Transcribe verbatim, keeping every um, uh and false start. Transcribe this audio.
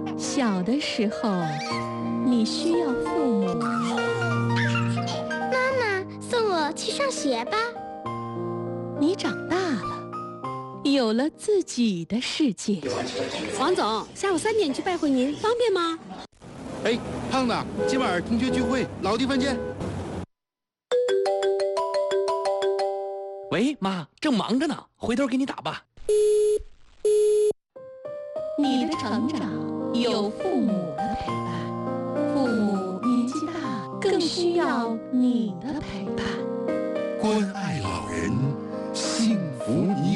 小的时候，你需要父母。 妈妈，送我去上学吧。 你长大了，有了自己的世界。 王总，下午三点去拜会您，方便吗？ 哎，胖子，今晚同学聚会，老地方见。 喂，妈，正忙着呢，回头给你打吧。 你的成长有父母的陪伴，父母年纪大，更需要你的陪伴。 关爱老人，幸福你。